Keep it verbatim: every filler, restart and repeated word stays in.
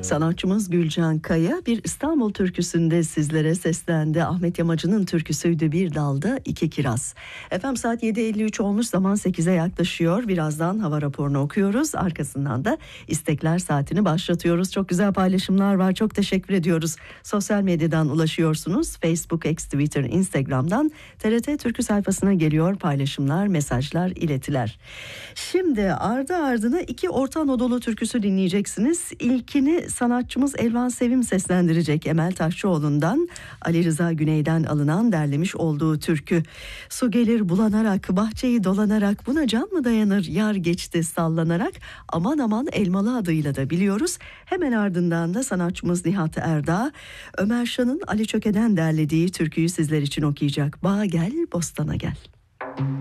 Sanatçımız Gülcan Kaya bir İstanbul türküsünde sizlere seslendi. Ahmet Yamacı'nın türküsüydü Bir Dalda İki Kiraz. Efendim saat yedi elli üç olmuş, zaman sekize yaklaşıyor. Birazdan hava raporunu okuyoruz. Arkasından da istekler saatini başlatıyoruz. Çok güzel paylaşımlar var. Çok teşekkür ediyoruz. Sosyal medyadan ulaşıyorsunuz. Facebook, X, Twitter, Instagram'dan T R T Türkü sayfasına geliyor paylaşımlar, mesajlar, iletiler. Şimdi ardı ardına iki Orta Anadolu türküsü dinleyeceksiniz. İlkini sanatçımız Elvan Sevim seslendirecek. Emel Taşçıoğlu'ndan, Ali Rıza Güney'den alınan, derlemiş olduğu türkü. Su gelir bulanarak, bahçeyi dolanarak, buna can mı dayanır, yar geçti sallanarak, aman aman elmalı adıyla da biliyoruz. Hemen ardından da sanatçımız Nihat Erdağ, Ömer Şan'ın Ali Çöke'den derlediği türküyü sizler için okuyacak. Bağa gel, bostana gel.